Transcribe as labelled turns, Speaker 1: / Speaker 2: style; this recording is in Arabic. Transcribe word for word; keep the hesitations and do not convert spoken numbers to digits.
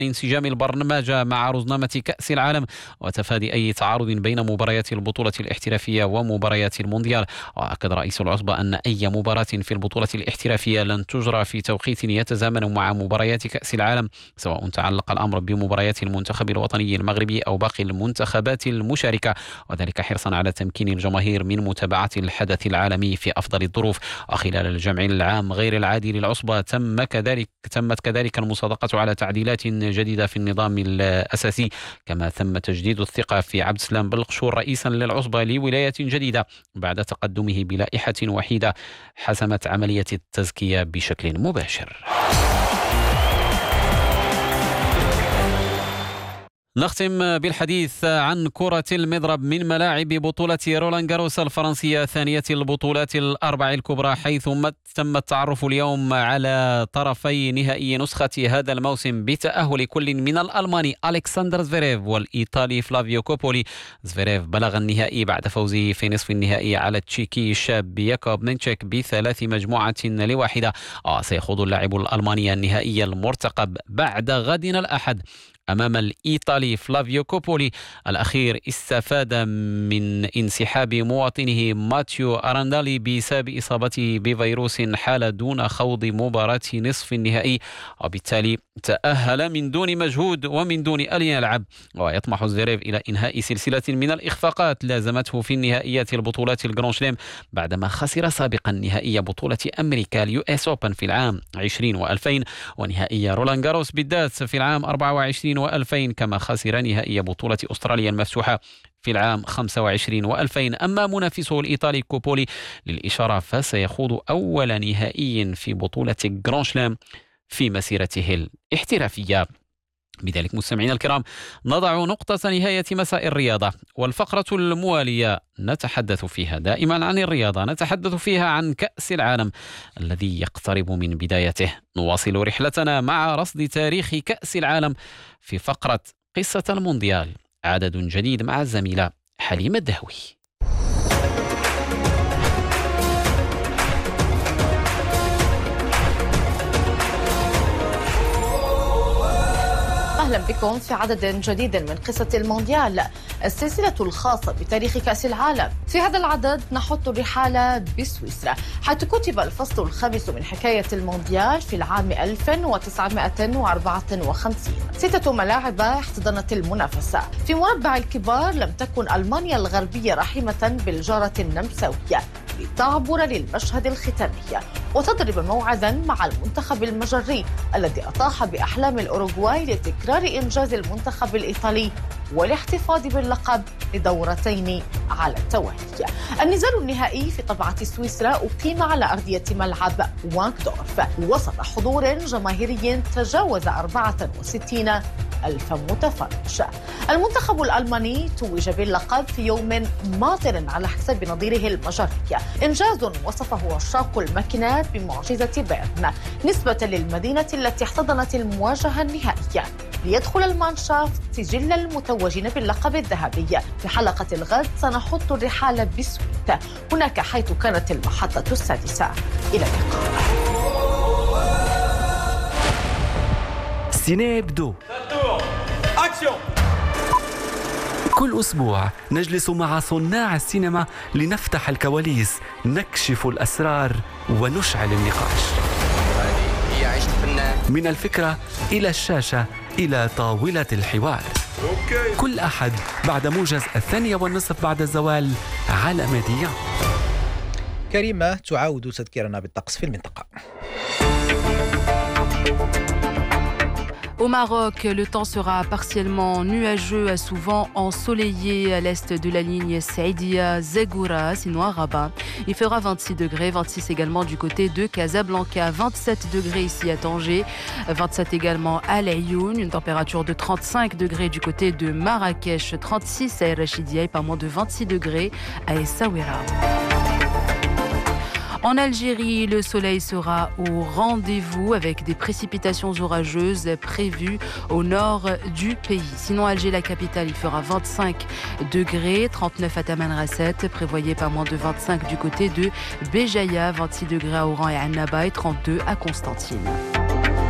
Speaker 1: انسجام البرنامج مع رزنامة كأس العالم وتفادي أي تعارض بين مباريات البطولة الاحترافية ومباريات المونديال. وأكد رئيس العصبة أن أي مباراة في البطولة الاحترافية لن تجرى في توقيت يتزامن مع مباريات كأس العالم، سواء تعلق الأمر بمباريات المنتخب الوطني المغربي أو باقي المنتخبات المشاركة، وذلك حرصا على تمكين الجماهير من متابعة الحدث العالمي في أفضل الظروف. وخلال الجمع العام غير العادي للعصبة تم كذلك تمت كذلك المصادقة على تعديلات جديدة في النظام الأساسي، كما تم تجديد الثقة في عبد السلام بلقشور رئيسا للعصبة لولاية جديدة بعد تقدمه بلائحة وحيدة حسمت عملية التزكية بشكل مباشر. نختم بالحديث عن كرة المضرب من ملاعب بطولة رولان جاروس الفرنسية، ثانية البطولات الأربع الكبرى، حيث تم التعرف اليوم على طرفي نهائي نسخة هذا الموسم بتأهل كل من الألماني ألكسندر زفيريف والإيطالي فلافيو كوبولي. زفيريف بلغ النهائي بعد فوزه في نصف النهائي على التشيكي الشاب ياكوب نينتشيك بثلاث مجموعة لواحدة. سيخوض اللاعب الألماني النهائي المرتقب بعد غد الأحد أمام الإيطالي فلافيو كوبولي. الأخير استفاد من انسحاب مواطنه ماتيو أراندالي بسبب إصابته بفيروس حال دون خوض مباراة نصف النهائي، وبالتالي تأهل من دون مجهود ومن دون أن يلعب. ويطمح زفيريف إلى إنهاء سلسلة من الإخفاقات لازمته في النهائيات البطولات الجران شليم بعدما خسر سابقا نهائي بطولة أمريكا اليو اس اوبن في العام عشرين وألفين ونهائي رولان جاروس بالذات في العام أربعة وعشرين وألفين، كما خسر نهائي بطولة أستراليا المفتوحة في العام خمسة وعشرين وألفين. أما منافسه الإيطالي كوبولي للإشارة فسيخوض أول نهائي في بطولة جران شليم في مسيرته الاحترافية. بذلك مستمعينا الكرام نضع نقطة نهاية مساء الرياضة، والفقرة الموالية نتحدث فيها دائما عن الرياضة، نتحدث فيها عن كأس العالم الذي يقترب من بدايته. نواصل رحلتنا مع رصد تاريخ كأس العالم في فقرة قصة المونديال، عدد جديد مع الزميلة حليمة الدهوي.
Speaker 2: أهلا بكم في عدد جديد من قصة المونديال، السلسلة الخاصة بتاريخ كأس العالم. في هذا العدد نحط الرحالة بسويسرا، حيث كتب الفصل الخامس من حكاية المونديال في العام ألف وتسعمائة وأربعة وخمسين. ستة ملاعب احتضنت المنافسة. في مربع الكبار لم تكن ألمانيا الغربية رحيمة بالجارة النمساوية لتعبر للمشهد الختامي وتضرب موعدا مع المنتخب المجري الذي أطاح بأحلام الأوروغواي لتكرار إنجاز المنتخب الإيطالي والاحتفاظ باللقب لدورتين على التوالي. النزال النهائي في طبعة سويسرا أقيم على أرضية ملعب وانكدورف وسط حضور جماهيري تجاوز أربعة وستين ألف متفرج. المنتخب الألماني توج باللقب في يوم ماطر على حساب نظيره المجري، إنجاز وصفه عشاق الماكينات بمعجزة بيرن نسبة للمدينة التي احتضنت المواجهة النهائية. ليدخل المانشافت سجل المتوجين باللقب الذهبي. في حلقة الغد سنحط الرحال بسويت هناك حيث كانت المحطة السادسة. إلى اللقاء.
Speaker 3: سينابدو كل أسبوع نجلس مع صناع السينما لنفتح الكواليس، نكشف الأسرار ونشعل النقاش. من الفكرة إلى الشاشة إلى طاولة الحوار. كل أحد بعد موجز الثانية والنصف بعد الزوال على ميديا.
Speaker 4: كريمة تعاود تذكيرنا بالطقس في المنطقة.
Speaker 5: Au Maroc, le temps sera partiellement nuageux à souvent ensoleillé à l'est de la ligne Saïdia-Zegoura, sinon à Rabat. Il fera vingt-six degrés, vingt-six également du côté de Casablanca, vingt-sept degrés ici à Tanger, vingt-sept également à l'Aïoun, une température de trente-cinq degrés du côté de Marrakech, trente-six à El Rachidia et pas moins de vingt-six degrés à Essaouira. En Algérie, le soleil sera au rendez-vous avec des précipitations orageuses prévues au nord du pays. Sinon, Alger, la capitale, il fera vingt-cinq degrés, trente-neuf à Tamanrasset, prévoyez pas moins de vingt-cinq du côté de Béjaïa, vingt-six degrés à Oran et Annaba et trente-deux à Constantine.